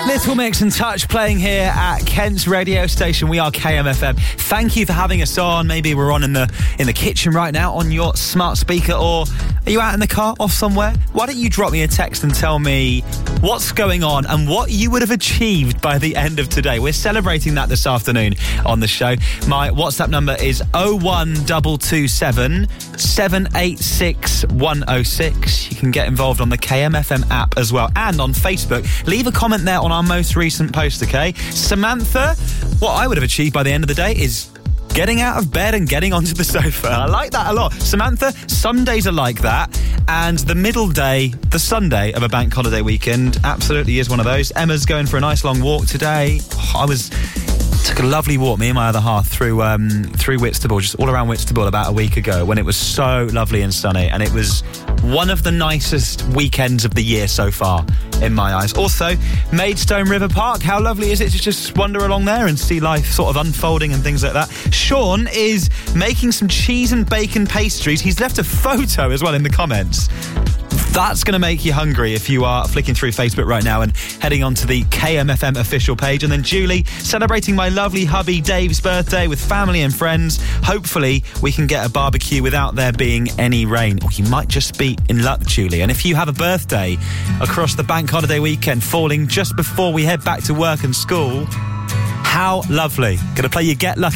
Little Mix and Touch playing here at Kent's radio station. We are KMFM. Thank you for having us on. Maybe we're on in the kitchen right now on your smart speaker, or are you out in the car off somewhere? Why don't you drop me a text and tell me what's going on and what you would have achieved by the end of today. We're celebrating that this afternoon on the show. My WhatsApp number is 01227 786 106. You can get involved on the KMFM app as well, and on Facebook. Leave a comment there on our most recent post, okay? Samantha, what I would have achieved by the end of the day is getting out of bed and getting onto the sofa. I like that a lot. Samantha, some days are like that, and the middle day, the Sunday of a bank holiday weekend, absolutely is one of those. Emma's going for a nice long walk today. Took a lovely walk, me and my other half, through Whitstable, just all around Whitstable about a week ago when it was so lovely and sunny, and it was one of the nicest weekends of the year so far in my eyes. Also, Maidstone River Park, how lovely is it to just wander along there and see life sort of unfolding and things like that. Sean is making some cheese and bacon pastries. He's left a photo as well in the comments. That's going to make you hungry if you are flicking through Facebook right now and heading on to the KMFM official page. And then Julie, celebrating my lovely hubby Dave's birthday with family and friends. Hopefully we can get a barbecue without there being any rain. Or you might just be in luck, Julie. And if you have a birthday across the bank holiday weekend falling just before we head back to work and school, how lovely. Going to play you Get Lucky.